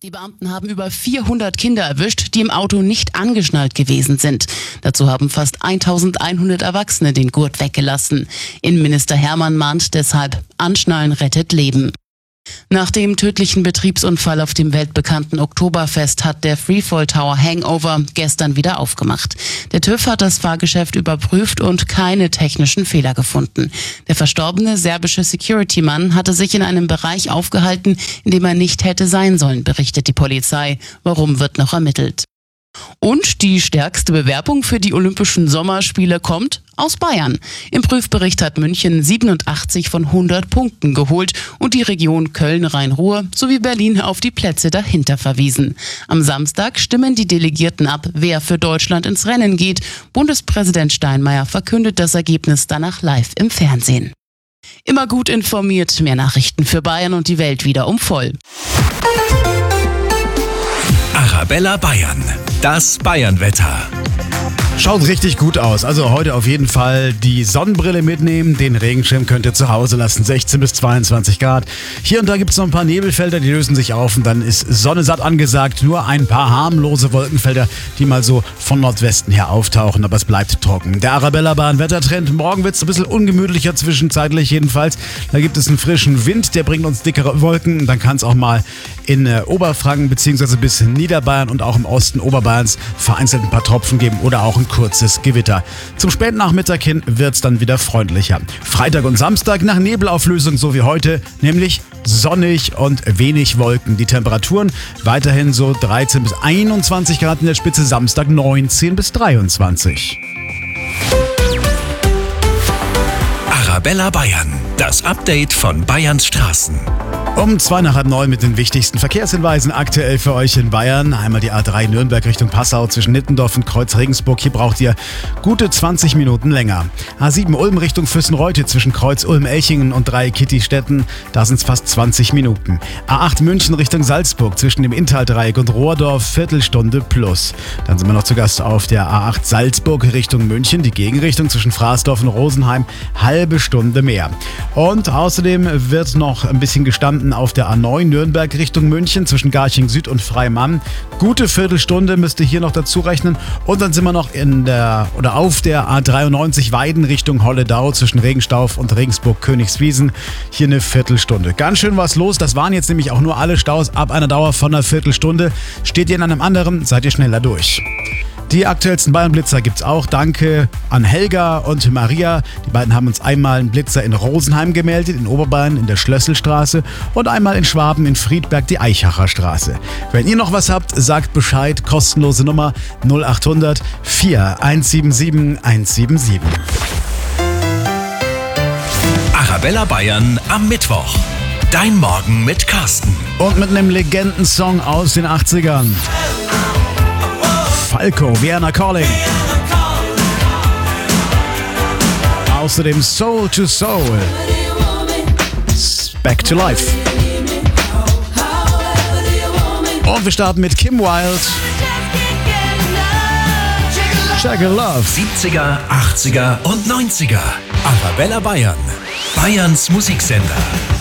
Die Beamten haben über 400 Kinder erwischt, die im Auto nicht angeschnallt gewesen sind. Dazu haben fast 1100 Erwachsene den Gurt weggelassen. Innenminister Hermann mahnt deshalb, Anschnallen rettet Leben. Nach dem tödlichen Betriebsunfall auf dem weltbekannten Oktoberfest hat der Freefall Tower Hangover gestern wieder aufgemacht. Der TÜV hat das Fahrgeschäft überprüft und keine technischen Fehler gefunden. Der verstorbene serbische Security-Mann hatte sich in einem Bereich aufgehalten, in dem er nicht hätte sein sollen, berichtet die Polizei. Warum, wird noch ermittelt. Und die stärkste Bewerbung für die Olympischen Sommerspiele kommt aus Bayern. Im Prüfbericht hat München 87 von 100 Punkten geholt und die Region Köln-Rhein-Ruhr sowie Berlin auf die Plätze dahinter verwiesen. Am Samstag stimmen die Delegierten ab, wer für Deutschland ins Rennen geht. Bundespräsident Steinmeier verkündet das Ergebnis danach live im Fernsehen. Immer gut informiert, mehr Nachrichten für Bayern und die Welt wieder um voll. Arabella Bayern, das Bayernwetter. Schaut richtig gut aus. Also heute auf jeden Fall die Sonnenbrille mitnehmen. Den Regenschirm könnt ihr zu Hause lassen. 16 bis 22 Grad. Hier und da gibt es noch ein paar Nebelfelder, die lösen sich auf und dann ist Sonne satt angesagt. Nur ein paar harmlose Wolkenfelder, die mal so von Nordwesten her auftauchen, aber es bleibt trocken. Der Arabella Bayern Wettertrend. Morgen wird es ein bisschen ungemütlicher, zwischenzeitlich jedenfalls. Da gibt es einen frischen Wind, der bringt uns dickere Wolken. Dann kann es auch mal in Oberfranken bzw. bis Niederbayern und auch im Osten Oberbayerns vereinzelt ein paar Tropfen geben oder auch ein kurzes Gewitter. Zum Spätnachmittag hin wird es dann wieder freundlicher. Freitag und Samstag nach Nebelauflösung, so wie heute, nämlich sonnig und wenig Wolken. Die Temperaturen weiterhin so 13 bis 21 Grad in der Spitze, Samstag 19 bis 23. Arabella Bayern, das Update von Bayerns Straßen. Um 8:02 mit den wichtigsten Verkehrshinweisen aktuell für euch in Bayern. Einmal die A3 Nürnberg Richtung Passau zwischen Nittendorf und Kreuz Regensburg. Hier braucht ihr gute 20 Minuten länger. A7 Ulm Richtung Füssenreute zwischen Kreuz Ulm-Elchingen und Dreieck-Kittistetten. Da sind es fast 20 Minuten. A8 München Richtung Salzburg zwischen dem Inntal-Dreieck und Rohrdorf Viertelstunde plus. Dann sind wir noch zu Gast auf der A8 Salzburg Richtung München. Die Gegenrichtung zwischen Fraßdorf und Rosenheim halbe Stunde mehr. Und außerdem wird noch ein bisschen gestanden auf der A9 Nürnberg Richtung München zwischen Garching Süd und Freimann. Gute Viertelstunde müsst ihr hier noch dazu rechnen. Und dann sind wir noch auf der A93 Weiden Richtung Holledau zwischen Regenstauf und Regensburg-Königswiesen. Hier eine Viertelstunde. Ganz schön was los. Das waren jetzt nämlich auch nur alle Staus ab einer Dauer von einer Viertelstunde. Steht ihr in einem anderen, seid ihr schneller durch. Die aktuellsten Bayern-Blitzer gibt's auch. Danke an Helga und Maria. Die beiden haben uns einmal einen Blitzer in Rosenheim gemeldet, in Oberbayern in der Schlösselstraße und einmal in Schwaben in Friedberg die Eichacher Straße. Wenn ihr noch was habt, sagt Bescheid. Kostenlose Nummer 0800 4177 177. Arabella Bayern am Mittwoch. Dein Morgen mit Carsten. Und mit einem Legendensong aus den 80ern. Falco, Vienna Calling. Außerdem Soul to Soul. Back to Life. Und wir starten mit Kim Wilde. Check Your Love. 70er, 80er und 90er. Arabella Bayern. Bayerns Musiksender.